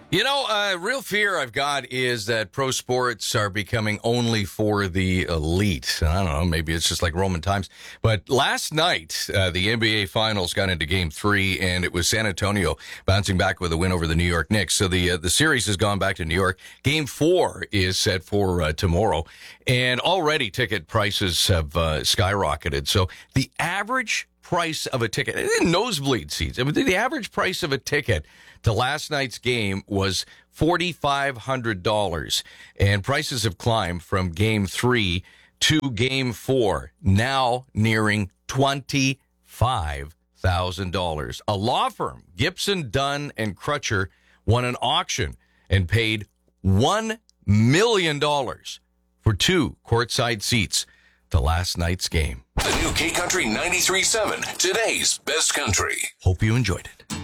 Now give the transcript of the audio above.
Real fear I've got is that pro sports are becoming only for the elite. And I don't know, maybe it's just like Roman times. But last night, the NBA Finals got into Game 3, and it was San Antonio bouncing back with a win over the New York Knicks. So the series has gone back to New York. Game 4 is set for tomorrow, and already ticket prices have skyrocketed. So the average price of a ticket, nosebleed seats, the average price of a ticket to last night's game was $4,500, and prices have climbed from Game 3 to Game 4, now nearing $25,000. A law firm, Gibson, Dunn and Crutcher, won an auction and paid $1 million for 2 courtside seats to last night's game. The new K Country 93.7, today's best country. Hope you enjoyed it.